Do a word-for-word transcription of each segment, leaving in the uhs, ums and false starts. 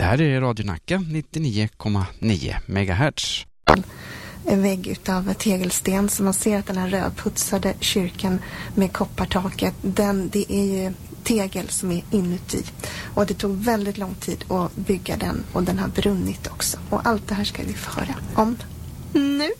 här är Radio Nacka nittionio komma nio megahertz. En vägg utav tegelsten, så man ser att den här rödputsade kyrkan med koppartaket, den, det är ju tegel som är inuti. Och det tog väldigt lång tid att bygga den, och den har brunnit också. Och allt det här ska vi få höra om nu.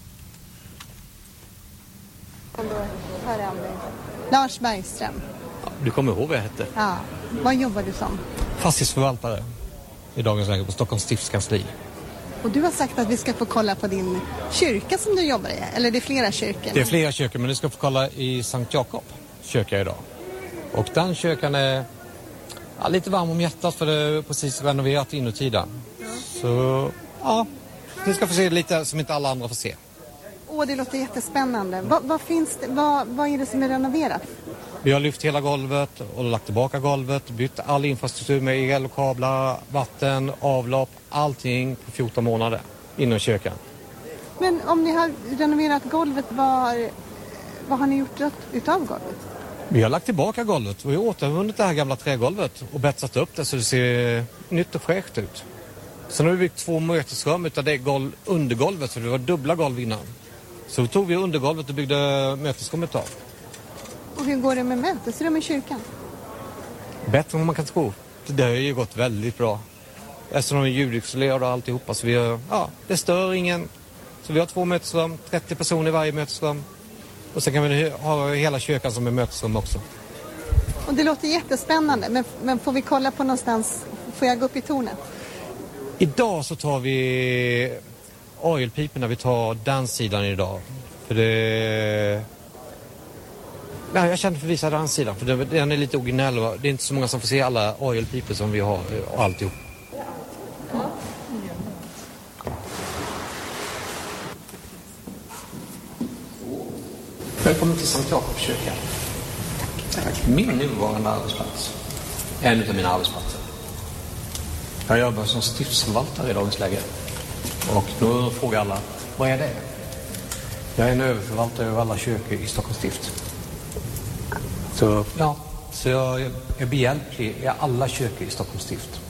Lars Bergström. Ja, du kommer ihåg vad jag hette? Ja. Vad jobbar du som? Fastighetsförvaltare i dagens läge på Stockholms stiftskansli. Och du har sagt att vi ska få kolla på din kyrka som du jobbar i. Eller det är flera kyrkor? Det är flera kyrkor, men du ska få kolla i Sankt Jakob kyrka idag. Och den kyrkan är ja, lite varm om hjärtat, för det är precis renoverat inuti den. Så ja, ni ska få se lite som inte alla andra får se. Åh, det låter jättespännande. Vad, vad finns det, vad, vad är det som är renoverat? Vi har lyft hela golvet och lagt tillbaka golvet, bytt all infrastruktur med el och kablar, vatten, avlopp, allting på fjorton månader inom kyrkan. Men om ni har renoverat golvet, vad, vad har ni gjort utav golvet? Vi har lagt tillbaka golvet och vi har återvunnit det här gamla trägolvet och betsat upp det så det ser nytt och fräscht ut. Sen har vi byggt två mötesrum utav det golv, undergolvet, för det var dubbla golv innan. Så tog vi undergolvet och byggde mötesrummet av. Och hur går det med mötesrum i kyrkan? Bättre än vad man kan tro. Det har ju gått väldigt bra. Eftersom de är ljudisolerade och alltihopa, så vi har, ja, det stör ingen. Så vi har två mötesrum, trettio personer i varje mötesrum. Och sen kan vi ha hela kyrkan som är mötesrum också. Och det låter jättespännande, men, men får vi kolla på någonstans, får jag gå upp i tornet? Idag så tar vi orgelpiporna, vi tar den sidan idag. För det... Nej, jag känner för att visa den sidan, för den är lite originell. Det är inte så många som får se alla orgelpipor som vi har och alltihop. Välkommen till Sankt Jakobs kyrka. Tack. Tack. Min nuvarande arbetsplats. En av mina arbetsplatser. Jag jobbar som stiftsförvaltare i dagens läge. Och nu frågar alla, vad är det? Jag är en överförvaltare över alla kyrkor i Stockholms stift. Så, ja, så jag är behjälplig i alla kyrkor i Stockholms stift.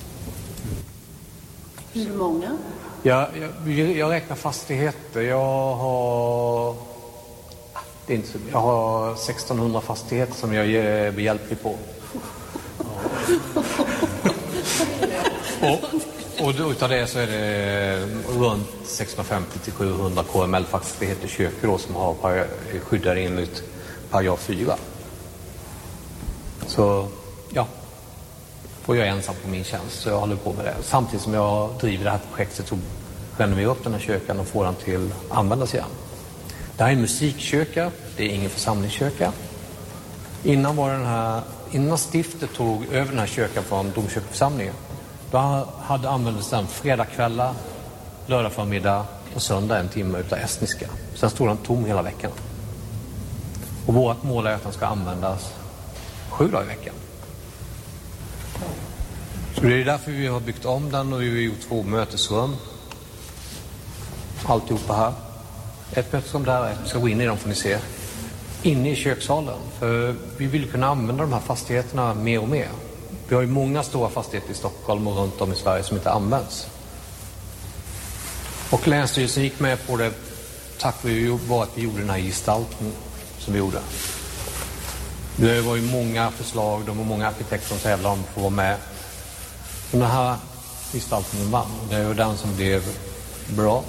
Hur många? Jag, jag, jag räknar fastigheter. Jag har... Det är inte så, jag har sextonhundra fastigheter som jag är behjälplig på. och och utav det så är det runt sexhundrafemtio till sjuhundra K M L-fastigheter kyrkor då, som har skyddar enligt paragraf fyra. Så ja, får jag ensam på min tjänst, så jag håller på med det. Samtidigt som jag driver det här projektet så renoverar upp den här kyrkan och får den till att användas igen. Det här är en musikkyrka, det är ingen församlingskyrka. Innan var den här, innan stiftet tog över den här kyrkan från domkyrkoförsamlingen, då hade använts den fredagkvällar, lördag förmiddag och söndag en timme utav estniska. Sen stod den tom hela veckan. Och vårt mål är att den ska användas sju dagar i veckan. Så det är därför vi har byggt om den och vi har gjort två mötesrum. Alltihopa här. Ett mötesrum där, ett ska gå in i dem får ni se. Inne i kökssalen. För vi vill kunna använda de här fastigheterna mer och mer. Vi har ju många stora fastigheter i Stockholm och runt om i Sverige som inte används. Och Länsstyrelsen gick med på det tack vare att vi gjorde den här gestaltningen som vi gjorde. Det var ju många förslag, de var många arkitekter som tävlade om att få vara med. Den här gestaltningen vann. Det är ju den som blev bra.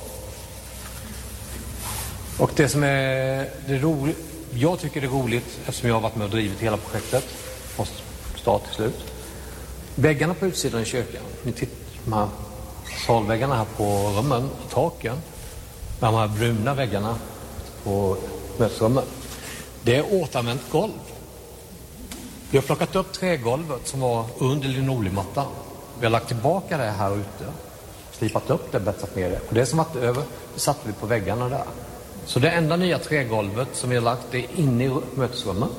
Och det som är det roligt, jag tycker det är roligt eftersom jag har varit med och drivit hela projektet från start till slut. Väggarna på utsidan i kyrkan, ni tittar de här salväggarna här på rummen och taken, de här bruna väggarna på mötesrummen, det är återanvänt golv. Vi har plockat upp trägolvet som var under linoleummattan. Vi har lagt tillbaka det här ute, slipat upp det, bättat ner det. Och det som varit över, det satte vi på väggarna där. Så det enda nya trägolvet som vi har lagt, det är inne i mötesrummen.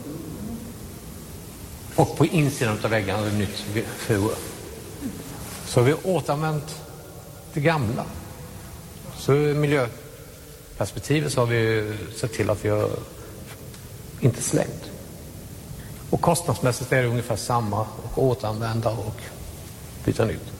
Och på insidan av väggarna är det nytt fur. Så vi har återanvänt det gamla. Så i miljöperspektivet så har vi sett till att vi har inte slängt. Och kostnadsmässigt är det ungefär samma, och återanvända och byta nytt.